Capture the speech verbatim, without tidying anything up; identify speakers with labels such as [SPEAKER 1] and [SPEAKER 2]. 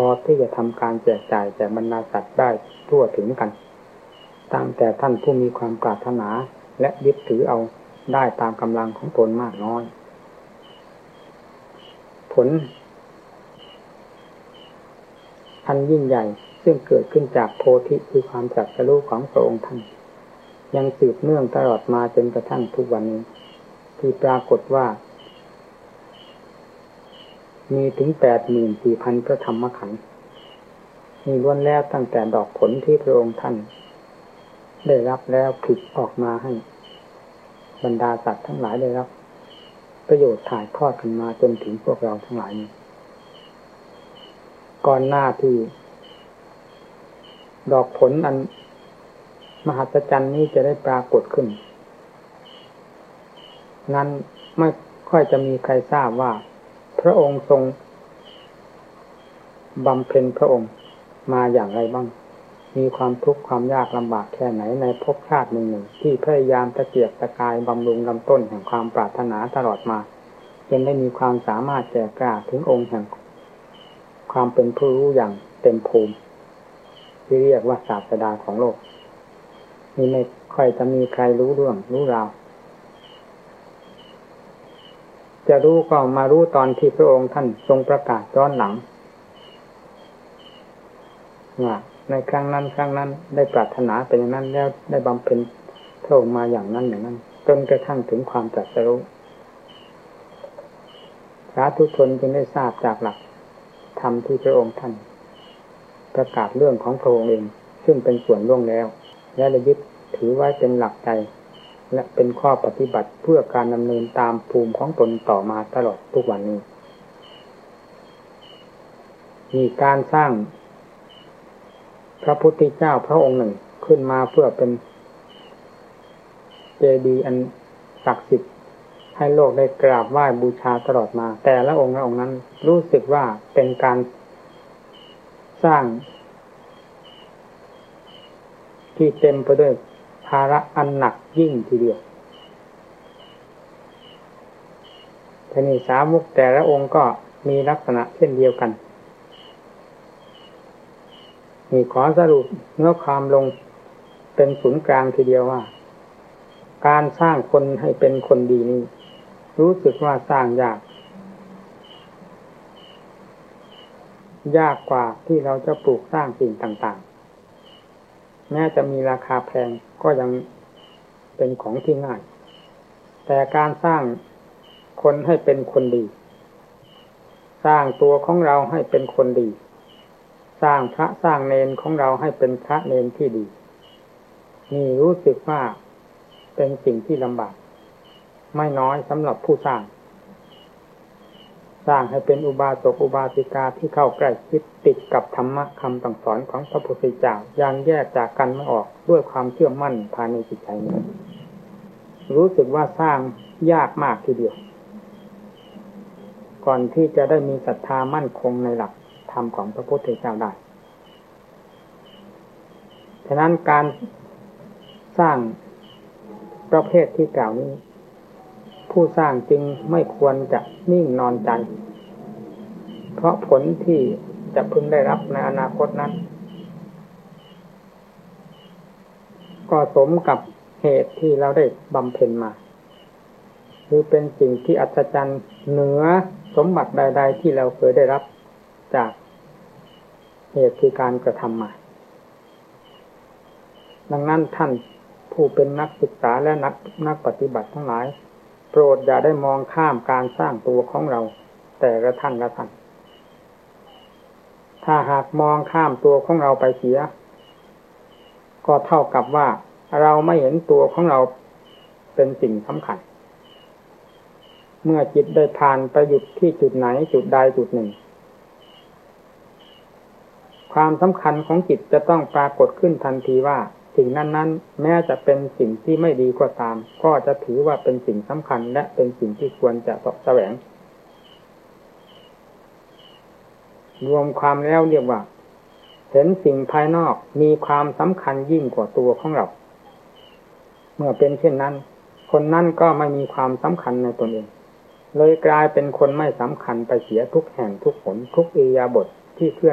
[SPEAKER 1] อที่จะทำการแจกจ่ายแก่บรรดาสัตว์ได้ทั่วถึงกันตามแต่ท่านผู้มีความปรารถนาและยึดถือเอาได้ตามกำลังของตนมากน้อยผลอันยิ่งใหญ่ซึ่งเกิดขึ้นจากโพธิคือความตรัสรู้ของพระองค์ท่านยังสืบเนื่องตลอดมาจนกระทั่งทุกวันนี้ที่ปรากฏว่ามีถึงแปดหมื่นสี่พันพระธรรมขันธ์มีล้วนแล้วตั้งแต่ดอกผลที่พระองค์ท่านได้รับแล้วผลิตออกมาให้บรรดาสัตว์ทั้งหลายได้รับประโยชน์ถ่ายทอดกันมาจนถึงพวกเราทั้งหลายนี้ก่อนหน้าที่ดอกผลอันมหัศจรรย์นี้จะได้ปรากฏขึ้นนั้นไม่ค่อยจะมีใครทราบว่าพระองค์ทรงบำเพ็ญพระองค์มาอย่างไรบ้างมีความทุกข์ความยากลำบากแค่ไหนในภพชาติหนึ่งหนึ่งที่พยายามตะเกียกตะกายบำรุงลำต้นแห่งความปรารถนาตลอดมาจนได้มีความสามารถแก่กล้าถึงองค์แห่งความเป็นผู้รู้อย่างเต็มภูมิที่เรียกว่าศาสดาของโลกนี่ไม่ค่อยจะมีใครรู้เรื่องรู้ราวจะรู้ก็มารู้ตอนที่พระองค์ท่านทรงประกาศย้อนหลังว่าในครั้งนั้นครั้งนั้นได้ปรารถนาเป็นอย่างนั้นแล้วได้บำเพ็ญพระองค์มาอย่างนั้นอย่างนั้นจนกระทั่งถึงความตรัสรู้สาธุชนจึงได้ทราบจากหลักธรรมที่พระองค์ท่านประกาศเรื่องของพระองค์เองซึ่งเป็นส่วนล่วงแล้วและระยึดถือไว้เป็นหลักใจและเป็นข้อปฏิบัติเพื่อการดำเนินตามภูมิของตนต่อมาตลอดทุกวันนี้มีการสร้างพระพุทธเจ้าพระองค์หนึ่งขึ้นมาเพื่อเป็นเจดีย์อันศักดิ์สิทธิ์ให้โลกได้กราบไหว้บูชาตลอดมาแต่ละองค์ละองค์นั้นรู้สึกว่าเป็นการสร้างที่เต็มไปด้วยภาระอันหนักยิ่งทีเดียวทีนี้สาวกแต่ละองค์ก็มีลักษณะเช่นเดียวกันมีขอสรุปเนื้อความลงเป็นศูนย์กลางทีเดียวว่าการสร้างคนให้เป็นคนดีนี้รู้สึกว่าสร้างยากยากกว่าที่เราจะปลูกสร้างสิ่งต่างๆแม้จะมีราคาแพงก็ยังเป็นของที่ง่ายแต่การสร้างคนให้เป็นคนดีสร้างตัวของเราให้เป็นคนดีสร้างพระสร้างเณรของเราให้เป็นพระเณรที่ดีนี่รู้สึกว่าเป็นสิ่งที่ลำบากไม่น้อยสำหรับผู้สร้างสร้างให้เป็นอุบาสกอุบาสิกาที่เข้าใกล้ชิดติดกับธรรมะคำสั่งสอนของพระพุทธเจ้าอย่างแยกจากกันไม่ออกด้วยความเชื่อมั่นภายในจิตใจนี้รู้สึกว่าสร้างยากมากทีเดียวก่อนที่จะได้มีศรัทธามั่นคงในหลักธรรมของพระพุทธเจ้าได้ฉะนั้นการสร้างประเภทที่กล่าวนี้ผู้สร้างจึงไม่ควรจะนิ่งนอนใจเพราะผลที่จะพึงได้รับในอนาคตนั้นก็สมกับเหตุที่เราได้บำเพ็ญมาคือเป็นสิ่งที่อัศจรรย์เหนือสมบัติใดๆที่เราเคยได้รับจากเหตุคือการกระทำมาดังนั้นท่านผู้เป็นนักศึกษาและนักนักปฏิบัติทั้งหลายโปรดอย่าได้มองข้ามการสร้างตัวของเราแต่ละท่านละท่านถ้าหากมองข้ามตัวของเราไปเสียก็เท่ากับว่าเราไม่เห็นตัวของเราเป็นสิ่งสำคัญเมื่อจิตได้ผ่านไปหยุดที่จุดไหนจุดใดจุดหนึ่งความสำคัญของจิตจะต้องปรากฏขึ้นทันทีว่าสิ่งนั้นๆแม้จะเป็นสิ่งที่ไม่ดีก็ตามก็จะถือว่าเป็นสิ่งสำคัญและเป็นสิ่งที่ควรจะแสวงรวมความแล้วเรียกว่าเห็นสิ่งภายนอกมีความสำคัญยิ่งกว่าตัวของเราเมื่อเป็นเช่นนั้นคนนั้นก็ไม่มีความสำคัญในตนเองเลยกลายเป็นคนไม่สำคัญไปเสียทุกแห่งทุกหนทุกอิริยาบถที่เคลื่อน